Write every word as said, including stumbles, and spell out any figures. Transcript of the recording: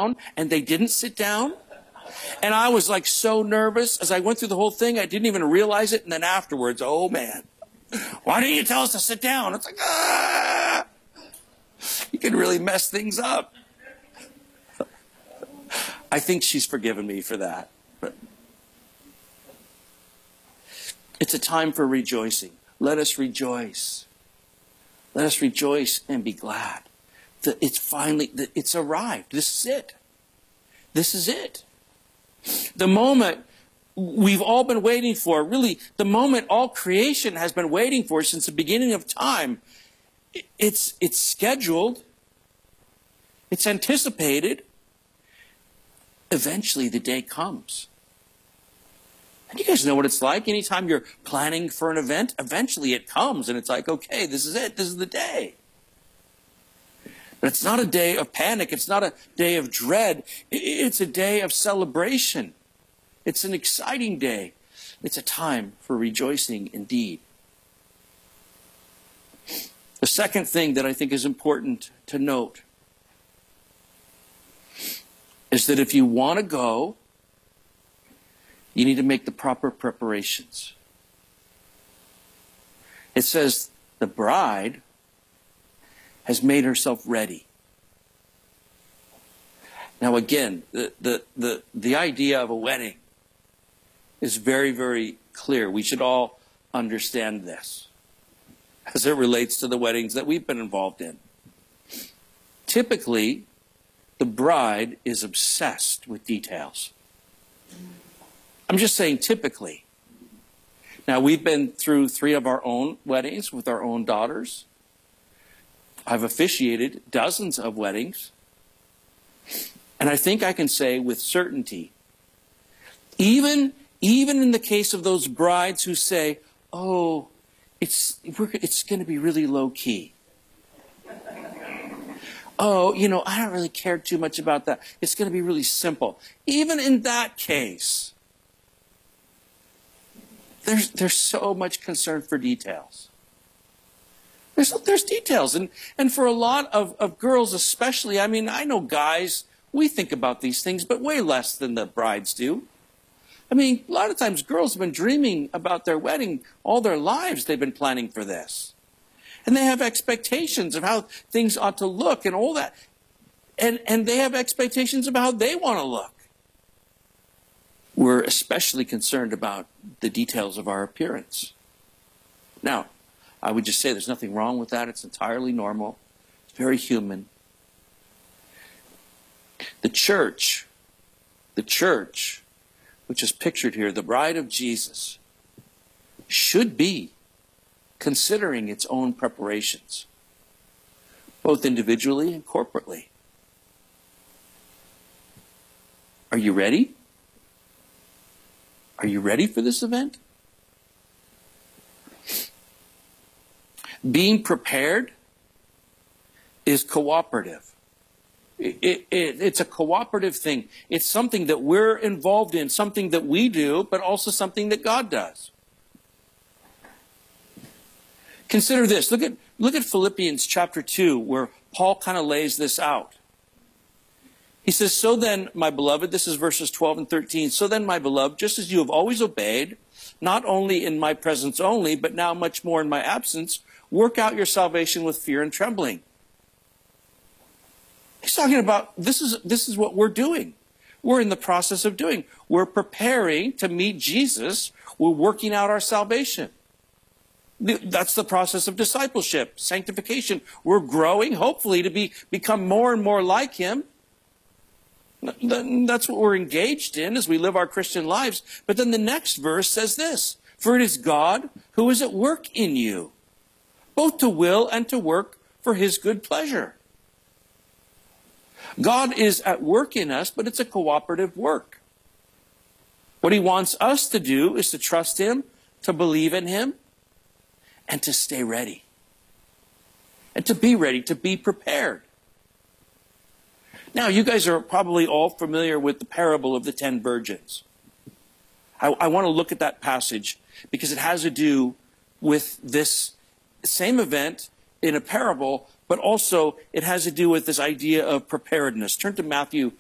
down, and they didn't sit down. And I was like so nervous. As I went through the whole thing, I didn't even realize it. And then afterwards, oh man, why didn't you tell us to sit down? It's like, ah, you can really mess things up. I think she's forgiven me for that. But it's a time for rejoicing. Let us rejoice. Let us rejoice and be glad. That it's finally, that it's arrived. This is it. This is it. The moment we've all been waiting for, really, the moment all creation has been waiting for since the beginning of time. It's, it's scheduled. It's anticipated. Eventually the day comes. And you guys know what it's like. Anytime you're planning for an event, eventually it comes and it's like, okay, this is it. This is the day. But it's not a day of panic. It's not a day of dread. It's a day of celebration. It's an exciting day. It's a time for rejoicing indeed. The second thing that I think is important to note is that if you want to go, you need to make the proper preparations. It says the bride has made herself ready. Now again, the, the, the, the idea of a wedding is very, very clear. We should all understand this as it relates to the weddings that we've been involved in. Typically, the bride is obsessed with details. I'm just saying typically. Now, we've been through three of our own weddings with our own daughters. I've officiated dozens of weddings. And I think I can say with certainty, even, even in the case of those brides who say, oh, it's, we're, it's going to be really low key. Oh, you know, I don't really care too much about that. It's going to be really simple. Even in that case, there's, there's so much concern for details. There's, there's details. And, and for a lot of, of girls especially, I mean, I know guys, we think about these things, but way less than the brides do. I mean, a lot of times girls have been dreaming about their wedding all their lives. They've been planning for this. And they have expectations of how things ought to look and all that. And, and they have expectations of how they want to look. We're especially concerned about the details of our appearance. Now, I would just say there's nothing wrong with that. It's entirely normal. It's very human. The church, the church, which is pictured here, the bride of Jesus, should be considering its own preparations, both individually and corporately. Are you ready? Are you ready for this event? Being prepared is cooperative. It, it, it, it's a cooperative thing. It's something that we're involved in, something that we do, but also something that God does. Consider this. Look at, look at Philippians chapter two, where Paul kind of lays this out. He says, so then, my beloved, this is verses twelve and thirteen, so then, my beloved, just as you have always obeyed, not only in my presence only, but now much more in my absence, work out your salvation with fear and trembling. He's talking about, this is, this is what we're doing. We're in the process of doing. We're preparing to meet Jesus. We're working out our salvation. That's the process of discipleship, sanctification. We're growing, hopefully, to be, become more and more like him. That's what we're engaged in as we live our Christian lives. But then the next verse says this, for it is God who is at work in you, both to will and to work for his good pleasure. God is at work in us, but it's a cooperative work. What he wants us to do is to trust him, to believe in him, and to stay ready. And to be ready, to be prepared. Now, you guys are probably all familiar with the parable of the ten virgins. I, I want to look at that passage because it has to do with this same event in a parable, but also it has to do with this idea of preparedness. Turn to Matthew